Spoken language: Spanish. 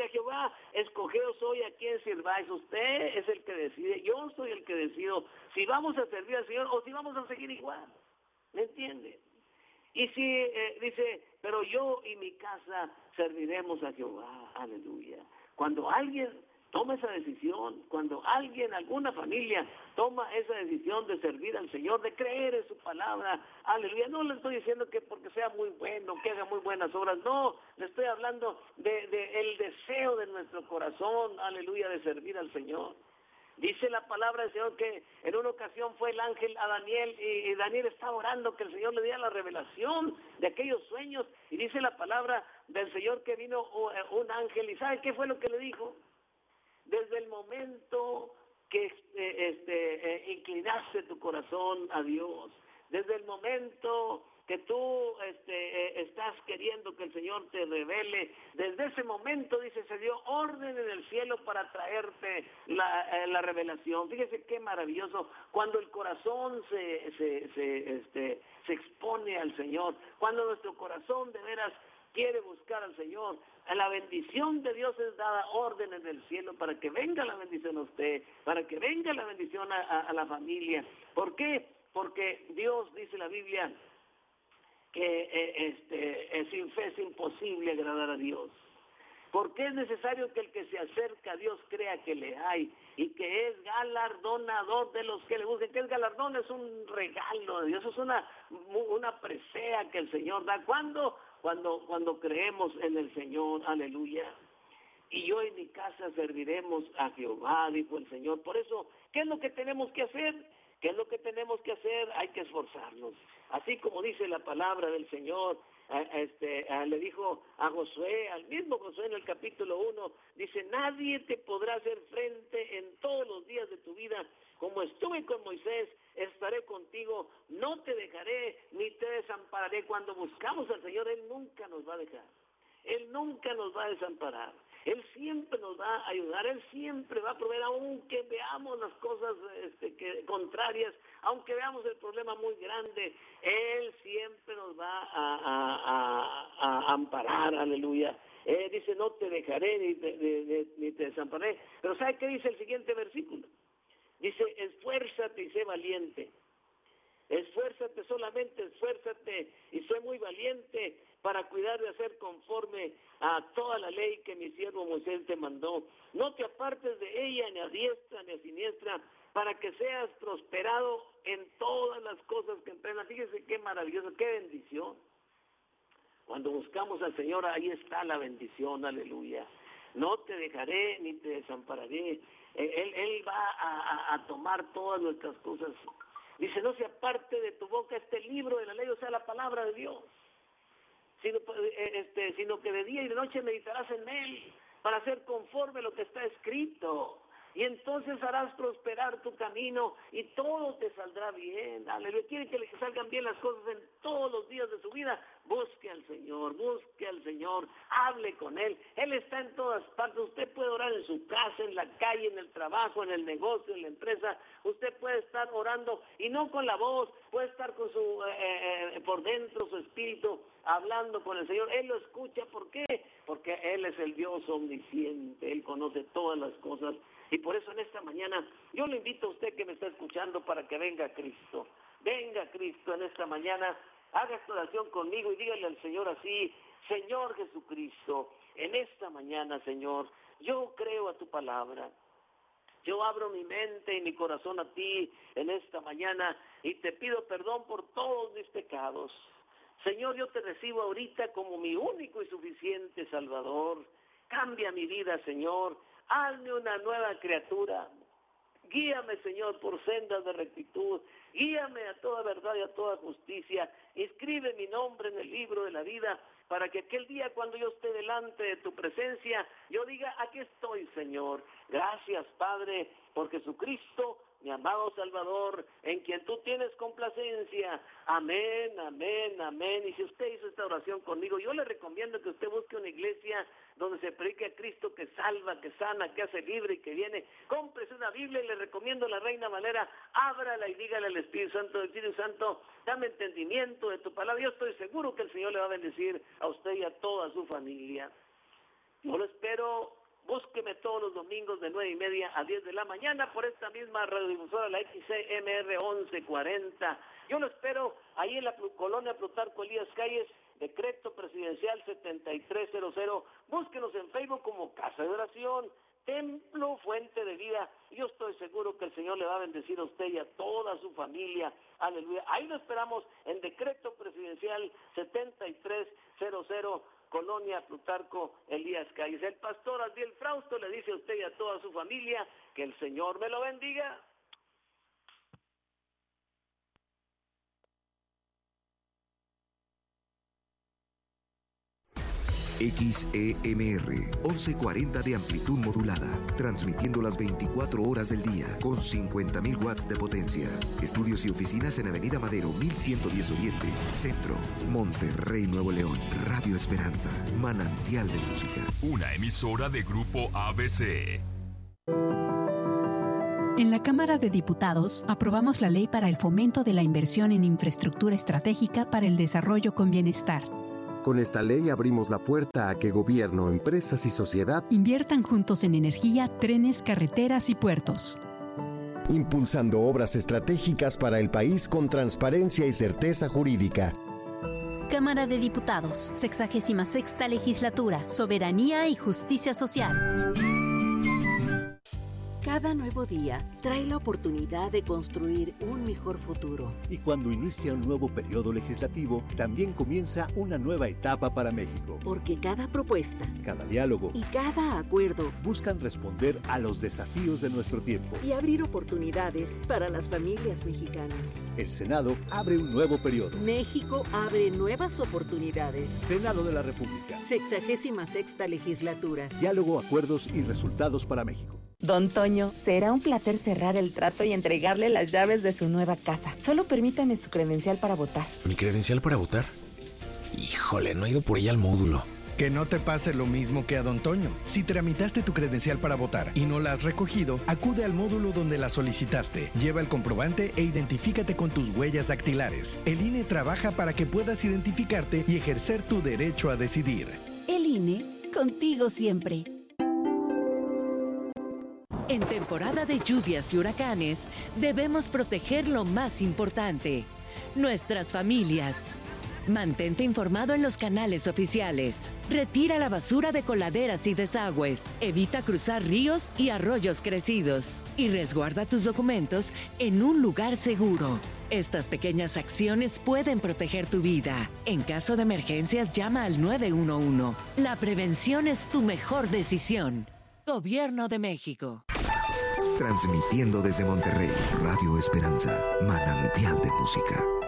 a Jehová, escogeos hoy a quién sirváis. Usted es el que decide, yo soy el que decido si vamos a servir al Señor o si vamos a seguir igual. ¿Me entiende? Y si dice, pero yo y mi casa serviremos a Jehová. Aleluya. Cuando alguien toma esa decisión, cuando alguien, alguna familia toma esa decisión de servir al Señor, de creer en su palabra, aleluya, no le estoy diciendo que porque sea muy bueno, que haga muy buenas obras, no, le estoy hablando de el deseo de nuestro corazón, aleluya, de servir al Señor. Dice la palabra del Señor que en una ocasión fue el ángel a Daniel y Daniel estaba orando que el Señor le diera la revelación de aquellos sueños, y dice la palabra del Señor que vino un ángel, y ¿sabe qué fue lo que le dijo? Desde el momento que inclinaste tu corazón a Dios, desde el momento que tú estás queriendo que el Señor te revele, desde ese momento, dice, se dio orden en el cielo para traerte la revelación. Fíjese qué maravilloso, cuando el corazón se expone al Señor, cuando nuestro corazón de veras quiere buscar al Señor, la bendición de Dios es dada orden en el cielo para que venga la bendición a usted, para que venga la bendición a la familia. ¿Por qué? Porque Dios, dice la Biblia, que sin fe es imposible agradar a Dios. Porque es necesario que el que se acerca a Dios crea que le hay y que es galardonador de los que le buscan. ¿Qué es galardón? Es un regalo de Dios, es una presea que el Señor da. ¿Cuándo? Cuando creemos en el Señor, aleluya. Y yo en mi casa serviremos a Jehová, dijo el Señor. Por eso, ¿qué es lo que tenemos que hacer? ¿Qué es lo que tenemos que hacer? Hay que esforzarnos. Así como dice la palabra del Señor, le dijo a Josué, al mismo Josué en el capítulo 1, dice, nadie te podrá hacer frente en todos los días de tu vida. Como estuve con Moisés, estaré contigo, no te dejaré ni te desampararé. Cuando buscamos al Señor, Él nunca nos va a dejar. Él nunca nos va a desamparar. Él siempre nos va a ayudar, Él siempre va a proveer, aunque veamos las cosas contrarias, aunque veamos el problema muy grande, Él siempre nos va a amparar, aleluya. Dice, no te dejaré ni te desampararé. Pero ¿sabe qué dice el siguiente versículo? Dice, esfuérzate y sé valiente. Esfuérzate, solamente esfuérzate y sé muy valiente para cuidar de hacer conforme a toda la ley que mi siervo Moisés te mandó. No te apartes de ella ni a diestra ni a siniestra, para que seas prosperado en todas las cosas que emprendas. Fíjese qué maravilloso, qué bendición. Cuando buscamos al Señor, ahí está la bendición, aleluya. No te dejaré ni te desampararé. Él va a tomar todas nuestras cosas. Dice, no se aparte de tu boca este libro de la ley, o sea, la palabra de Dios, sino que de día y de noche meditarás en él para hacer conforme lo que está escrito. Y entonces harás prosperar tu camino y todo te saldrá bien. Aleluya. Quiere que le salgan bien las cosas en todos los días de su vida. Busque al Señor, hable con Él. Él está en todas partes. Usted puede orar en su casa, en la calle, en el trabajo, en el negocio, en la empresa. Usted puede estar orando y no con la voz, puede estar con su por dentro, su espíritu, hablando con el Señor. Él lo escucha. ¿Por qué? Porque Él es el Dios omnisciente. Él conoce todas las cosas. Y por eso en esta mañana yo le invito a usted que me está escuchando para que venga a Cristo. Venga a Cristo en esta mañana, haga esta oración conmigo y dígale al Señor así: Señor Jesucristo, en esta mañana, Señor, yo creo a tu palabra. Yo abro mi mente y mi corazón a ti en esta mañana y te pido perdón por todos mis pecados. Señor, yo te recibo ahorita como mi único y suficiente Salvador. Cambia mi vida, Señor. Hazme una nueva criatura. Guíame, Señor, por sendas de rectitud. Guíame a toda verdad y a toda justicia. Inscribe mi nombre en el libro de la vida, para que aquel día cuando yo esté delante de tu presencia, yo diga, aquí estoy, Señor. Gracias, Padre, por Jesucristo, mi amado Salvador, en quien tú tienes complacencia. Amén, amén, amén. Y si usted hizo esta oración conmigo, yo le recomiendo que usted busque una iglesia donde se predique a Cristo, que salva, que sana, que hace libre y que viene. Cómprese una Biblia y le recomiendo la Reina Valera. Ábrala y dígale al Espíritu Santo, Espíritu Santo, dame entendimiento de tu palabra. Yo estoy seguro que el Señor le va a bendecir a usted y a toda su familia. Yo lo espero. Búsqueme todos los domingos de 9:30 a 10 de la mañana por esta misma radiodifusora, la XCMR 1140. Yo lo espero ahí en la colonia Plutarco Elías Calles, decreto presidencial 7300. Búsquenos en Facebook como Casa de Oración, Templo Fuente de Vida. Yo estoy seguro que el Señor le va a bendecir a usted y a toda su familia. Aleluya. Ahí lo esperamos en decreto presidencial 7300. Colonia Plutarco Elías Calles. El pastor Adiel Frausto le dice a usted y a toda su familia que el Señor me lo bendiga. XEMR 1140 de amplitud modulada, transmitiendo las 24 horas del día con 50.000 watts de potencia. Estudios y oficinas en Avenida Madero 1110 Oriente, Centro, Monterrey, Nuevo León. Radio Esperanza, manantial de música. Una emisora de Grupo ABC. En la Cámara de Diputados aprobamos la ley para el fomento de la inversión en infraestructura estratégica para el desarrollo con bienestar. Con esta ley abrimos la puerta a que gobierno, empresas y sociedad inviertan juntos en energía, trenes, carreteras y puertos. Impulsando obras estratégicas para el país con transparencia y certeza jurídica. Cámara de Diputados, 66ª Legislatura, Soberanía y Justicia Social. Cada nuevo día trae la oportunidad de construir un mejor futuro. Y cuando inicia un nuevo periodo legislativo, también comienza una nueva etapa para México. Porque cada propuesta, cada diálogo y cada acuerdo buscan responder a los desafíos de nuestro tiempo y abrir oportunidades para las familias mexicanas. El Senado abre un nuevo periodo. México abre nuevas oportunidades. Senado de la República. 66ª Legislatura. Diálogo, acuerdos y resultados para México. Don Toño, será un placer cerrar el trato y entregarle las llaves de su nueva casa. Solo permítame su credencial para votar. ¿Mi credencial para votar? Híjole, no he ido por ella al módulo. Que no te pase lo mismo que a Don Toño. Si tramitaste tu credencial para votar y no la has recogido, acude al módulo donde la solicitaste. Lleva el comprobante e identifícate con tus huellas dactilares. El INE trabaja para que puedas identificarte y ejercer tu derecho a decidir. El INE, contigo siempre. En temporada de lluvias y huracanes, debemos proteger lo más importante, nuestras familias. Mantente informado en los canales oficiales. Retira la basura de coladeras y desagües. Evita cruzar ríos y arroyos crecidos. Y resguarda tus documentos en un lugar seguro. Estas pequeñas acciones pueden proteger tu vida. En caso de emergencias, llama al 911. La prevención es tu mejor decisión. Gobierno de México. Transmitiendo desde Monterrey, Radio Esperanza, manantial de música.